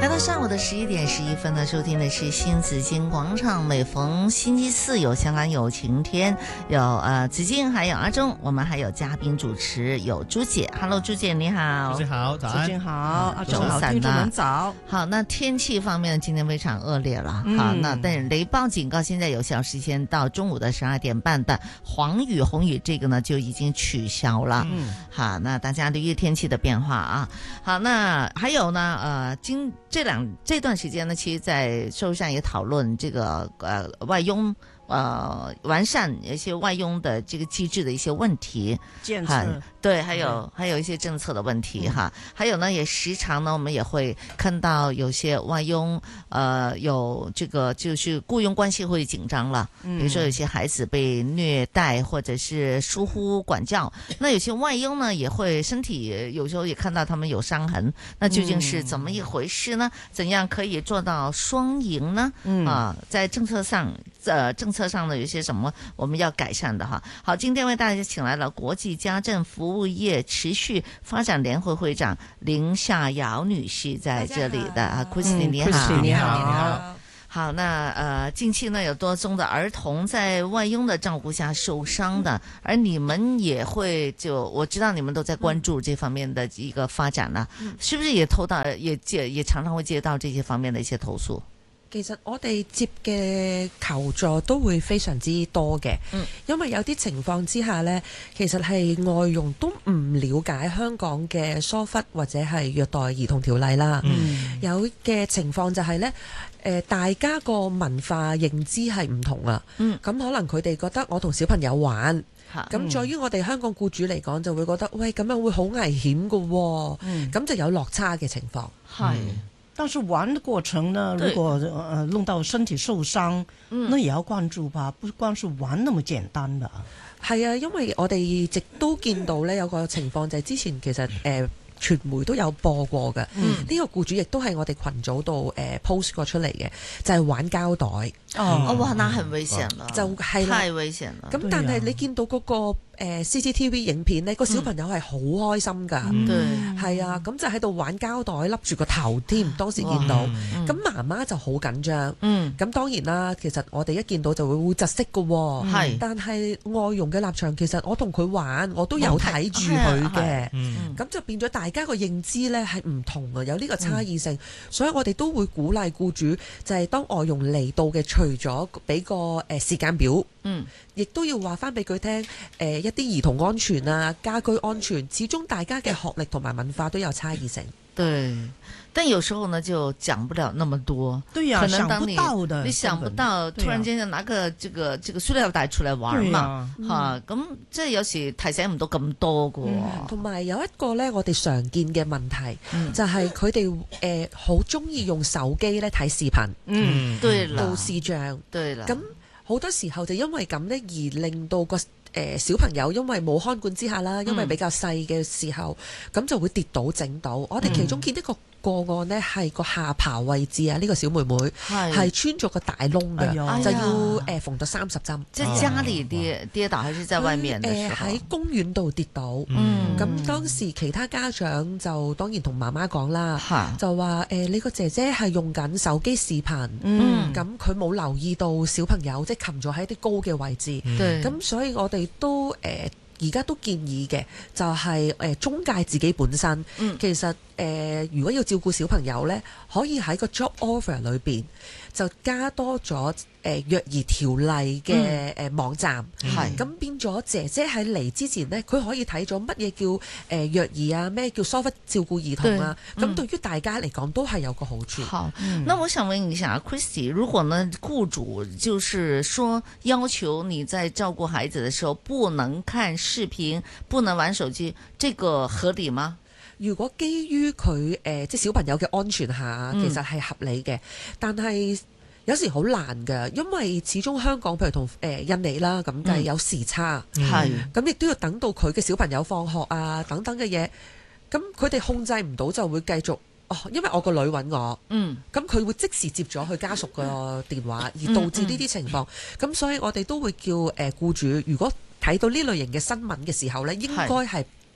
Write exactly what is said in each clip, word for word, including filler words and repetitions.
来到上午的十一點十一分呢，收聽的是新紫荊廣場。每逢星期四有香港有晴天，有呃紫荊，還有阿忠，我們還有嘉賓主持，有朱姐。Hello， 朱姐你好。 朱姐好，早安。 朱姐好，阿忠好， 早聽眾們早。 好，那天氣方面今天非常惡劣了。 嗯、 好，那但是雷暴警告現在有效時間到中午的十二點半的黃雨、紅雨，這個呢就已經取消了。 嗯， 好，那大家留意天氣的變化啊。好，那還有呢，呃，今這兩這段時間呢，其實在社會上也討論這個呃外傭呃完善一些外傭的這個機制的一些問題， 建設對，還有、嗯、還有一些政策的問題哈， 嗯、 還有呢，也時常呢，我們也會看到有些外傭呃有這個就是僱傭關係會緊張了，比如說有些孩子被虐待或者是疏忽管教，嗯、那有些外傭呢也會身體有時候也看到他們有傷痕，那究竟是怎麼一回事呢？怎樣可以做到雙贏呢？ 嗯啊，在政策上，呃，政策上呢有些什麼我們要改善的哈？好，今天為大家請來了國際家政服務業持續發展聯會會長林夏瑤女士在這裡的啊 Christine 你好， 你好， 你好。 好，那呃，近期呢有多宗的兒童在外傭的照顧下受傷的，而你們也會就我知道你們都在關注這方面的一個發展啦，嗯、是不是也投到也接也常常會接到這些方面的一些投訴？ 其實我哋接嘅求助都會非常之多嘅，嗯、因為有啲情況之下呢，其實係外傭都唔了解香港嘅疏忽或者係虐待兒童條例啦。嗯、有嘅情況就係呢，誒大家個文化認知係唔同啊。咁、嗯、可能佢哋覺得我同小朋友玩，咁、嗯、在於我哋香港僱主嚟講就會覺得，喂，咁樣會好危險㗎喎。咁、嗯、就有落差嘅情況。 係。但是玩的過程呢，如果呃弄到身體受傷，嗯、那也要關注吧，不光是玩那麼簡單的。 係啊，因為我哋一直都見到呢，有個情況就係之前其實誒、呃、傳媒都有播過嘅，呢、嗯、個僱主亦都係我哋群組度誒 post 過出嚟嘅，就係、是、玩膠袋。 哦，嗯、哇，那很危險啦， 就係太危險啦。 咁但係你見到嗰、那個。誒 C C T V 影片呢個小朋友係好開心㗎，係、嗯、啊，咁就喺度玩膠袋，笠住個頭添。當時見到，咁、嗯、媽媽就好緊張。咁、嗯、當然啦，其實我哋一見到就會會窒息㗎喎。係、嗯，但係外傭嘅立場，其實我同佢玩，我都有睇住佢嘅。咁、嗯、就變咗大家個認知呢係唔同啊，有呢個差異性。嗯、所以我哋都會鼓勵僱主，就係、是、當外傭嚟到嘅，除咗俾個誒時間表，嗯，亦都要話翻俾佢聽，誒、呃、一啲兒童安全啊、家居安全，始終大家嘅學歷同埋文化都有差異性。 對，但有時候呢就講不了那麼多。 對呀、啊，可能當你想不到的， 你想不到，突然間就拿個這個這個塑料袋出嚟玩嘛，吓咁即係有時提醒唔到咁多㗎。 同埋、嗯、有一個呢，我哋常見嘅問題、嗯、就係佢哋誒好中意用手機咧睇視頻， 嗯，對啦， 導視像， 對啦， 咁。好多時候就因為咁呢，而令到個誒、呃、小朋友因為冇看管之下啦，因為比較細嘅時候，咁、嗯、就會跌倒整到。我哋其中見一個個案呢，係個下巴位置啊，呢、這個小妹妹係穿咗個大窿嘅，哎、呀就要誒、呃、縫到三十針。即係家裏跌跌倒，還是在外面？誒喺公園度跌倒。咁、嗯、當時其他家長就當然同媽媽講啦，嗯、就話誒、呃、你個姐姐係用緊手機視頻，咁佢冇留意到小朋友即係擒咗喺啲高嘅位置。咁、嗯、所以我哋都誒。呃而家都建議嘅就係、是、誒、呃、中介自己本身，嗯、其實誒、呃、如果要照顧小朋友呢，可以喺個 job offer 裏邊就加多咗誒虐兒條例嘅誒、嗯呃、網站，係咁、嗯、變咗姐姐喺嚟之前呢，佢可以睇咗乜嘢叫誒、呃、虐兒啊，咩叫疏忽照顧兒童啊，咁對、嗯、對於大家嚟講都係有個好處。 好，嗯、那我想問一下 Christy， 如果呢僱主就是說要求你在照顧孩子的時候不能看視頻，不能玩手機，這個合理嗎？ 如果基於佢誒即係小朋友嘅安全下，其實係合理嘅，嗯、但係有時好難㗎，因為始終香港譬如同誒、呃、印尼啦咁計有時差，係咁亦都要等到佢嘅小朋友放學啊等等嘅嘢，咁佢哋控制唔到就會繼續哦，因為我個女揾我，嗯，咁佢會即時接咗佢家屬個電話，而導致呢啲情況，咁、嗯嗯、所以我哋都會叫誒僱主，如果睇到呢類型嘅新聞嘅時候呢，應該係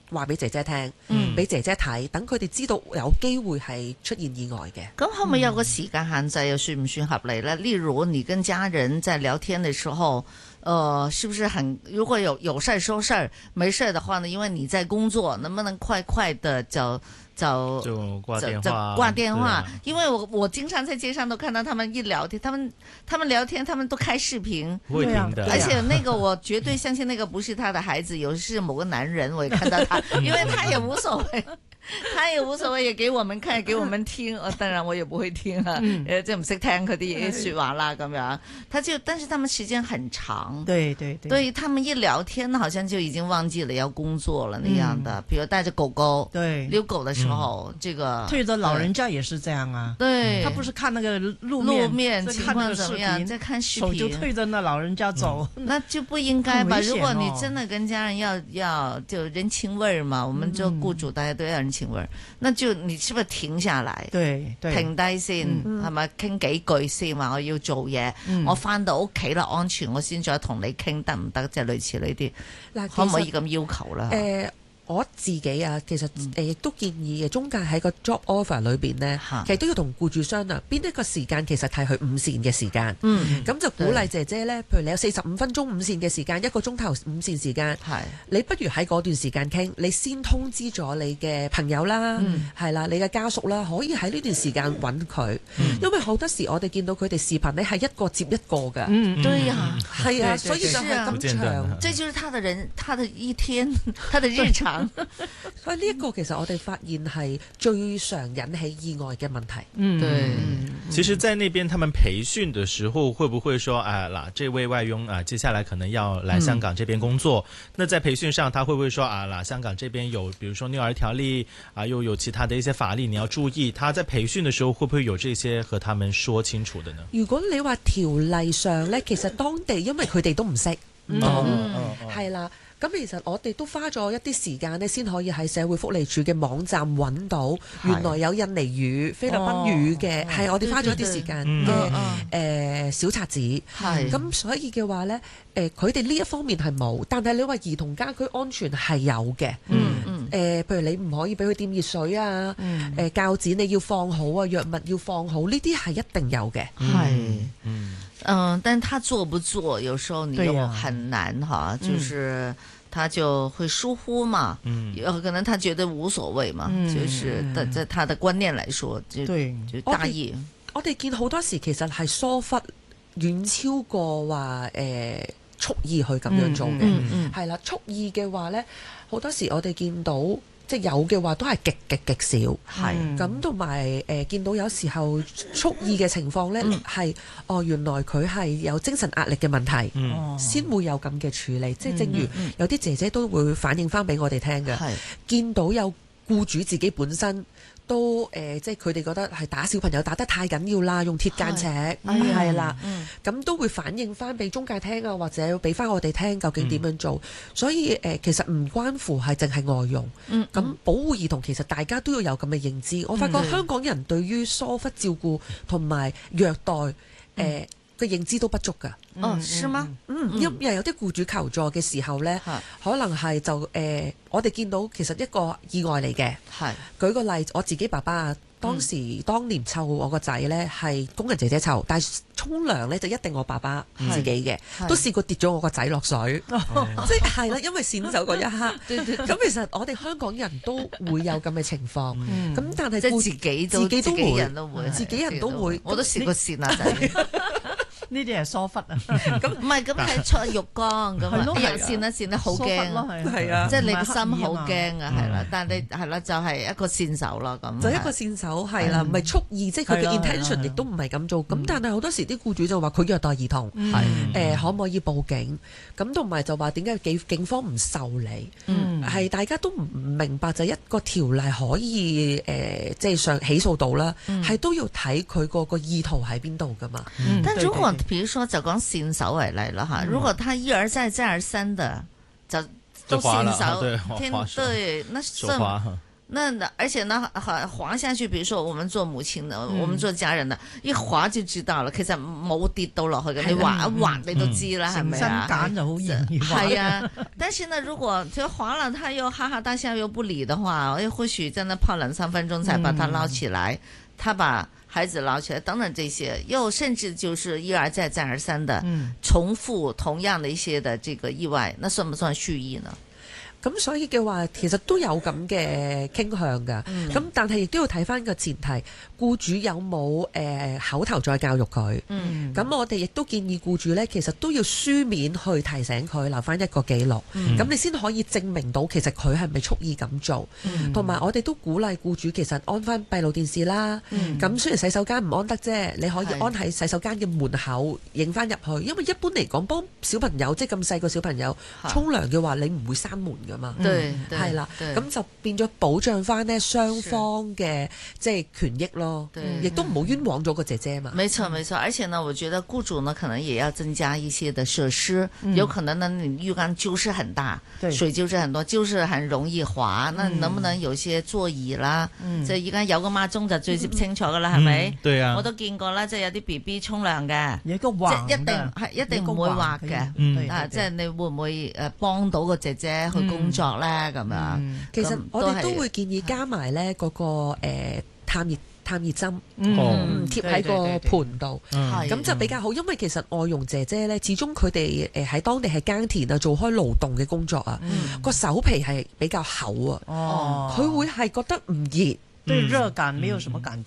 話俾姐姐聽，俾、嗯、姐姐睇，等佢哋知道有機會係出現意外嘅。 咁可唔可以有個時間限制，又算唔算合理呢？例如你跟家人在聊天的時候，呃，是不是很如果有有事說事，沒事的話呢？因為你在工作，能不能快快的就就就掛電話？ 掛電話，因為我我經常在街上都看到他們一聊天，他們他們聊天，他們都開視頻， 會停的。 而且那個我絕對相信那個不是他的孩子，有時是某個男人，我也看到他，因為他也無所謂。他也無所謂，也給我們看，也給我們聽。呃，當然我也不會聽啊，呃，這唔識聽佢啲說話啦，咁樣。他就，但是他們時間很長。 對對對。 對他們一聊天，好像就已經忘記了要工作了那樣的。比如帶着狗狗，對，遛狗的時候，這個推着老人家也是這樣啊。 對。 他不是看那個路路面情況怎麼樣，在看視頻， 手就推着那老人家走， 那就不應該吧？如果你真的跟家人要要就人情味嘛，我們做雇主大家都要人情味，那就你是不是停下來？ 對，對停低先，係咪傾幾句先？話我要做嘢，嗯、我翻到屋企啦，安全，我先再同你傾得唔得？即係類似呢啲，可唔可以咁要求啦？ 誒。我自己啊，其實誒亦都建議嘅中介喺個 job offer 裏邊呢，嗯、其實都要同僱主商量邊一個時間其實係佢午膳嘅時間。嗯，咁就鼓勵姐姐呢，譬如你有四十五分鐘午膳嘅時間，一個鐘頭午膳時間，係你不如喺嗰段時間傾，你先通知咗你嘅朋友啦，係、嗯、啦，你嘅家屬啦，可以喺呢段時間揾佢，嗯、因為好多時我哋見到佢哋視頻呢係一個接一個㗎。 嗯，對呀， 係啊，所以就係咁長， 這就是他的人，他的一天，他的日常。 所以呢一個其實我哋發現係最常引起意外嘅問題。 嗯，對。 其實，在那邊他們培訓的時候，會不會說，啊嗱，這位外傭啊，接下來可能要來香港這邊工作，嗯、那在培訓上，他會不會說，啊嗱，香港這邊有，比如說虐兒條例啊，又有其他的一些法例，你要注意。他在培訓的時候，會不會有這些和他們說清楚的呢？ 如果你話條例上呢，其實當地因為佢哋都唔識，唔懂，係啦。咁其實我哋都花咗一啲時間呢，先可以喺社會福利署嘅網站揾到原來有印尼語、菲律賓語嘅，係、哦、我哋花咗一啲時間嘅誒、呃、小冊子。係咁，所以嘅話呢，誒佢哋呢一方面係冇，但係你話兒童家居安全係有嘅。嗯嗯。誒、呃，譬如你唔可以俾佢掂熱水啊，誒、嗯呃、鉸剪你要放好啊，藥物要放好，呢啲係一定有嘅。係。 嗯。嗯，但他做不做，有時候你又很難哈、啊，就是他就會疏忽嘛，嗯，有可能他覺得無所謂嘛，嗯、就是在在他的觀念來說，就對就大意。 我哋見好多時其實係疏忽遠超過話誒、呃、蓄意去咁樣做嘅，係、嗯嗯、啦，蓄意嘅話咧，好多時我哋見到。即係有嘅話都係極極極少，係咁同埋誒見到有時候蓄意嘅情況呢，係、嗯、哦原來佢係有精神壓力嘅問題，先、嗯、會有咁嘅處理。嗯、即係正如有啲姐姐都會反映翻俾我哋聽嘅，係見到有僱主自己本身。都誒、呃，即係佢哋覺得係打小朋友打得太緊要啦，用鐵間尺係啦，咁、嗯、都會反映翻俾中介聽啊，或者俾翻我哋聽究竟點樣做。嗯、所以誒、呃，其實唔關乎係淨係外傭，咁、嗯嗯、保護兒童其實大家都要有咁嘅認知。我發覺香港人對於疏忽照顧同埋虐待誒。呃嗯個認知都不足㗎。 哦，是嗎？ 嗯，因為有啲僱主求助嘅時候呢，嗯、可能係就誒、呃，我哋見到其實一個意外嚟嘅。係，舉個例，我自己爸爸啊，當時、嗯、當年湊我個仔呢，係工人姐姐湊，但係沖涼呢，就一定我爸爸自己嘅，都試過跌咗我個仔落水，即係係啦，因為閃走嗰一刻。咁其實我哋香港人都會有咁嘅情況，咁、嗯、但係即係自己都自己都會，自己人都會，自己人都會， 我都試過跣啊仔。 呢啲係疏忽啊， 咁唔係咁係出浴缸咁啊，啲人跣一跣得好驚，係啊，即係你個心好驚啊，係啦，但係你係啦，就係一個線手咯，咁就一個線手係啦，唔係蓄意，即係佢嘅 intention 亦都唔係咁做，咁但係好多時啲僱主就話佢虐待兒童，係誒可唔可以報警？咁同埋就話點解警警方唔受理？係大家都唔明白，就一個條例可以誒即係上起訴到啦，係都要睇佢個個意圖喺邊度噶嘛。 但如果比如說就講線手為例啦吓，如果他一而再再而三的就都線手，天對，那算那而且呢，滑下去，比如說我們做母親的，嗯、我們做家人的，一滑就知道了。其實冇跌到落去嘅，你滑一滑你都知啦，係咪啊？ 成身揀就好容易滑。 係啊，但是呢，如果就滑了，他又哈哈大笑又不理的話，誒，或許在那泡兩三分鐘才把它撈起來，嗯、他把孩子撈起來，等等這些，又甚至就是一而再再而三的重複同樣的一些的這個意外，那算不算蓄意呢？ 咁所以嘅話，其實都有咁嘅傾向㗎。咁、嗯、但係亦都要睇翻個前提，僱主有冇誒、呃、口頭再教育佢。咁、嗯、我哋亦都建議僱主呢，其實都要書面去提醒佢，留翻一個記錄。咁、嗯、你先可以證明到其實佢係咪蓄意咁做。同埋、嗯、我哋都鼓勵僱主其實安翻閉路電視啦。咁、嗯、雖然洗手間唔安得啫，你可以安喺洗手間嘅門口影翻入去。因為一般嚟講，幫小朋友即係咁細個小朋友沖涼嘅話，你唔會閂門㗎嘛，係啦，咁就變咗保障翻呢雙方嘅即係權益咯，亦都唔好冤枉咗個姐姐嘛。 沒錯沒錯，而且呢，我覺得僱主呢可能也要增加一些的設施，嗯、有可能呢你浴缸就是很大，對水就是很多，就是很容易滑。那能不能有些座椅啦？即係而家有個孖鐘就最清楚噶啦，係咪、嗯？對啊，我都見過啦，即、就、係、是、有啲 B B 沖涼嘅，有個滑即一定係一定唔會滑嘅，啊，即係你會唔會誒幫到個姐姐去工作咧咁樣，嗯、 其實我哋都會建議加埋咧嗰個誒、呃、探熱探熱針，嗯，貼喺個盤度，咁就比較好。因為其實外傭姐姐咧，始終佢哋誒喺當地係耕田啊，做開勞動嘅工作啊，個、嗯、手皮係比較厚啊，哦，佢會係覺得唔熱。 對熱感沒有什麼感